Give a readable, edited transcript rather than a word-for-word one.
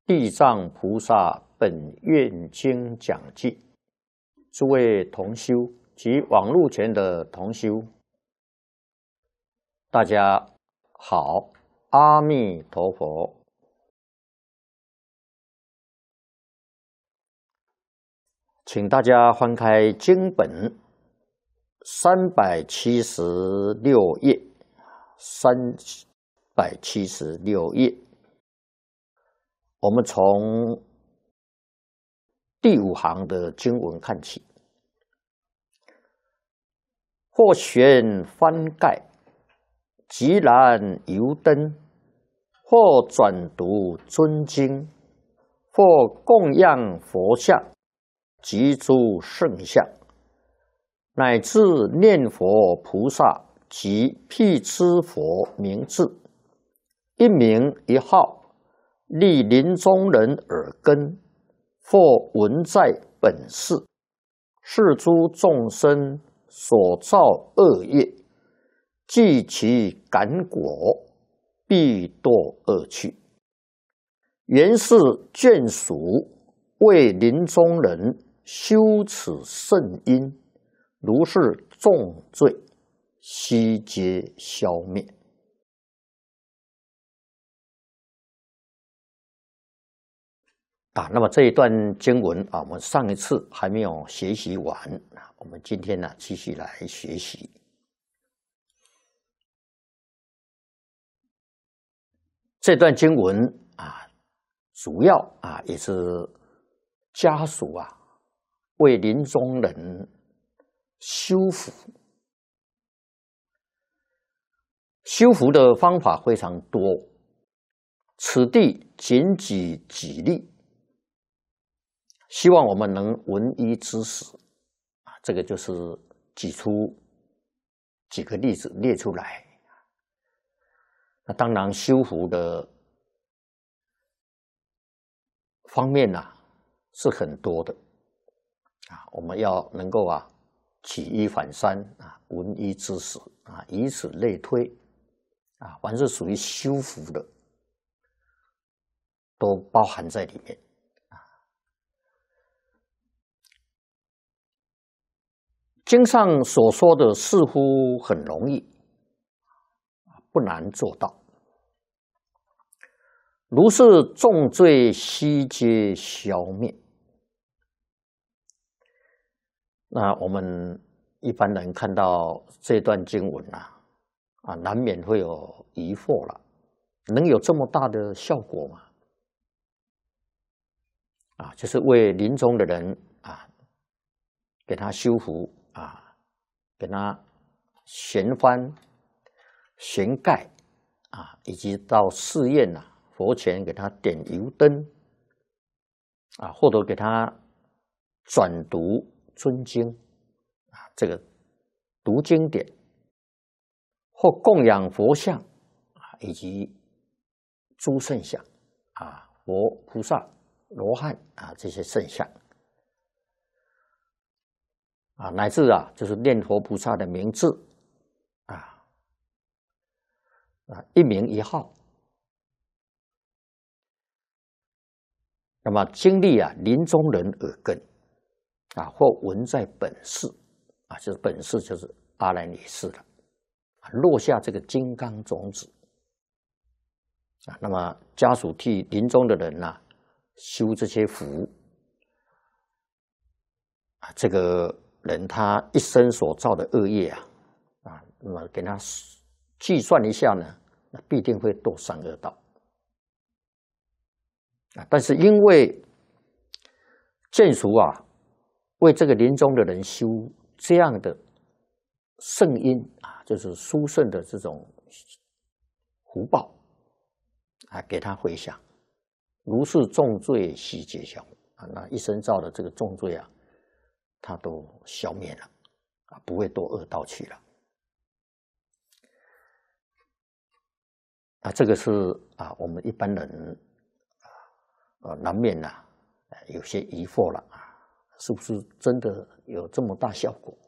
地藏菩萨本愿经讲记，诸位同修及网络前的同修，大家好，阿弥陀佛。请大家翻开经本376页，376页。我们从第5行的经文看起。或悬翻盖，即燃油灯；或转读尊经；或供养佛像及诸圣像，乃至念佛菩萨及辟支佛名字，一名一号，立临终人耳根，或闻在本世，是诸众生所造恶业，即其感果，必堕恶趣。原是眷属为临终人修此圣因，如是重罪，悉皆消灭。那么这一段经文我们上一次还没有学习完，我们今天继续来学习。这段经文主要也是家属为临终人修福，修福的方法非常多，此地仅举几例。希望我们能闻一知十这个就是举出几个例子列出来。那当然修福的方面是很多的我们要能够举一反三闻一知十以此类推凡是属于修福的都包含在里面。经上所说的似乎很容易，不难做到。如是重罪，悉皆消灭。那我们一般人看到这段经文难免会有疑惑了，能有这么大的效果吗？就是为临终的人给他修福给他悬幡、悬盖以及到寺院佛前给他点油灯或者给他转读尊经这个读经典，或供养佛像以及诸圣像佛、菩萨、罗汉这些圣像乃至就是念佛菩萨的名字一名一号。那么经历临终人耳根或闻在本世就是本世就是阿赖耶识了落下这个金刚种子那么家属替临终的人修这些福这个人他一生所造的恶业那么给他计算一下呢，那必定会堕三恶道但是因为眷属为这个临终的人修这样的圣因就是殊胜的这种福报给他回向，如是重罪，悉皆消那一生造的这个重罪他都消灭了不会堕恶道去了这个是我们一般人难免有些疑惑了是不是真的有这么大效果